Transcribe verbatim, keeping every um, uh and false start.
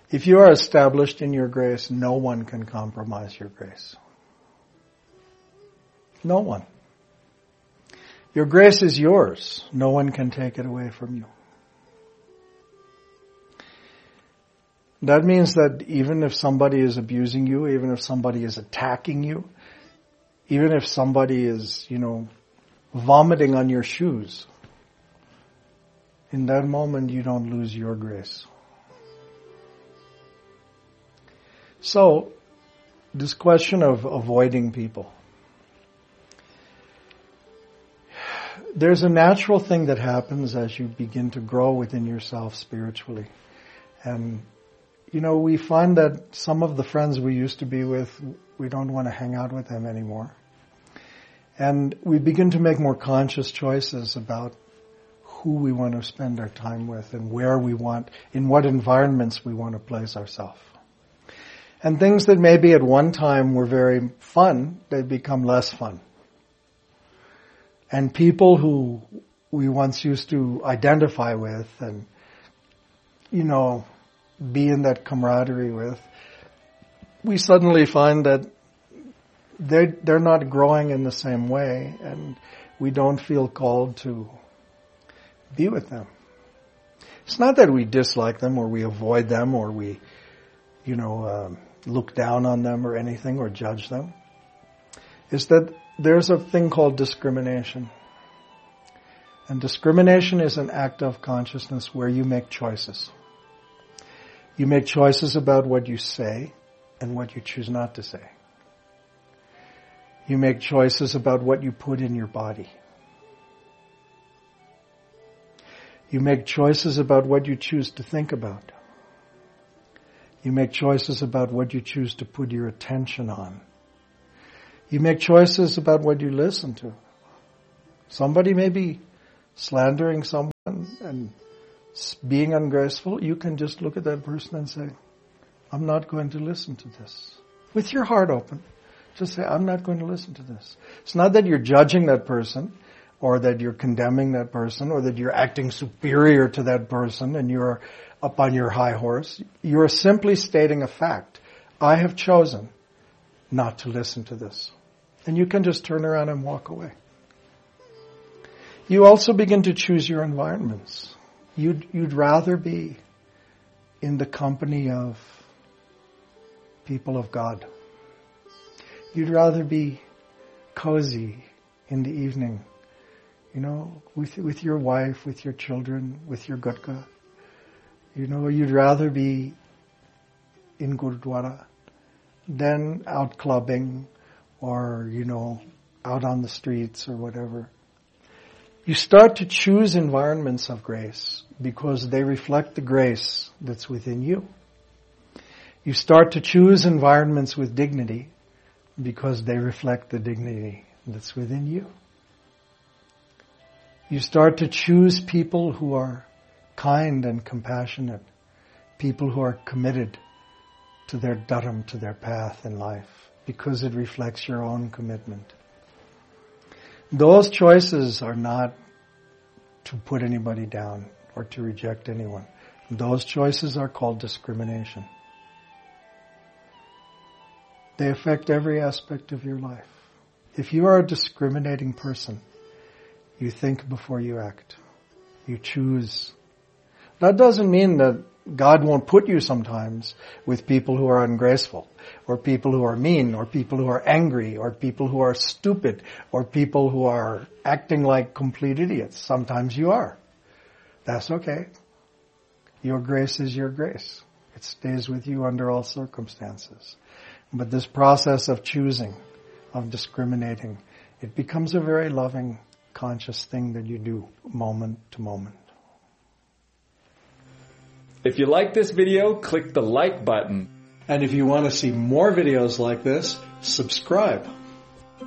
If you are established in your grace, no one can compromise your grace. No one. Your grace is yours. No one can take it away from you. That means that even if somebody is abusing you, even if somebody is attacking you, even if somebody is, you know, vomiting on your shoes, in that moment you don't lose your grace. So, this question of avoiding people. There's a natural thing that happens as you begin to grow within yourself spiritually. And, you know, we find that some of the friends we used to be with, we don't want to hang out with them anymore. And we begin to make more conscious choices about who we want to spend our time with and where we want, in what environments we want to place ourselves. And things that maybe at one time were very fun, they become less fun. And people who we once used to identify with and, you know, be in that camaraderie with, we suddenly find that they they're not growing in the same way, and we don't feel called to be with them. It's not that we dislike them or we avoid them or we, you know, um, look down on them or anything or judge them. It's that there's a thing called discrimination. And discrimination is an act of consciousness where you make choices. You make choices about what you say and what you choose not to say. You make choices about what you put in your body. You make choices about what you choose to think about. You make choices about what you choose to put your attention on. You make choices about what you listen to. Somebody may be slandering someone and being ungraceful. You can just look at that person and say, I'm not going to listen to this. With your heart open, just say, I'm not going to listen to this. It's not that you're judging that person or that you're condemning that person or that you're acting superior to that person and you're up on your high horse. You're simply stating a fact. I have chosen not to listen to this. And you can just turn around and walk away. You also begin to choose your environments. You'd, you'd rather be in the company of people of God. You'd rather be cozy in the evening, you know, with, with your wife, with your children, with your gutka. You know, you'd rather be in Gurdwara than out clubbing or, you know, out on the streets or whatever. You start to choose environments of grace because they reflect the grace that's within you. You start to choose environments with dignity because they reflect the dignity that's within you. You start to choose people who are kind and compassionate, people who are committed to their dharam, to their path in life, because it reflects your own commitment. Those choices are not to put anybody down or to reject anyone. Those choices are called discrimination. They affect every aspect of your life. If you are a discriminating person, you think before you act. You choose. That doesn't mean that God won't put you sometimes with people who are ungraceful, or people who are mean, or people who are angry, or people who are stupid, or people who are acting like complete idiots. Sometimes you are. That's okay. Your grace is your grace. It stays with you under all circumstances. But this process of choosing, of discriminating, it becomes a very loving, conscious thing that you do moment to moment. If you like this video, click the like button. And if you want to see more videos like this, subscribe.